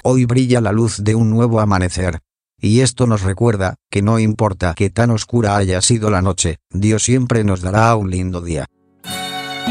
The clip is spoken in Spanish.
Hoy brilla la luz de un nuevo amanecer. Y esto nos recuerda, que no importa que tan oscura haya sido la noche, Dios siempre nos dará un lindo día.